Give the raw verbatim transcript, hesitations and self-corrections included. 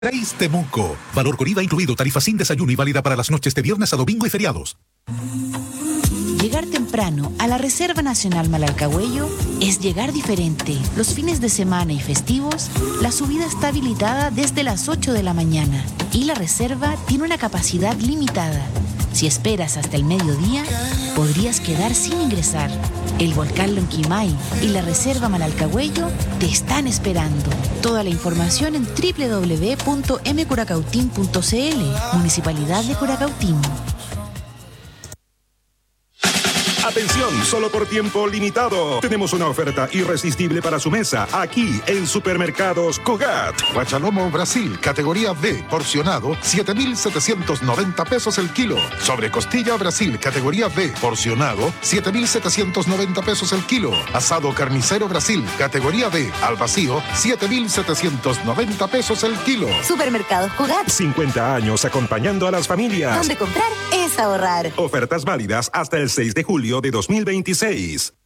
Trace Temuco. Valor con I V A incluido, tarifa sin desayuno y válida para las noches de viernes a domingo y feriados. Llegar temprano a la Reserva Nacional Malalcahuello es llegar diferente. Los fines de semana y festivos, la subida está habilitada desde las ocho de la mañana y la reserva tiene una capacidad limitada. Si esperas hasta el mediodía, podrías quedar sin ingresar. El volcán Lonquimay y la Reserva Malalcahuello te están esperando. Toda la información en doble u doble u doble u punto m curacautín punto c l. Municipalidad de Curacautín. Atención, solo por tiempo limitado. Tenemos una oferta irresistible para su mesa aquí en Supermercados Cogat. Guachalomo Brasil, categoría B, porcionado, siete mil setecientos noventa pesos el kilo. Sobrecostilla Brasil, categoría B, porcionado, siete mil setecientos noventa pesos el kilo. Asado carnicero Brasil, categoría B, al vacío, siete mil setecientos noventa pesos el kilo. Supermercados Cogat. cincuenta años acompañando a las familias. Donde comprar es ahorrar. Ofertas válidas hasta el seis de julio de dos mil veintiséis.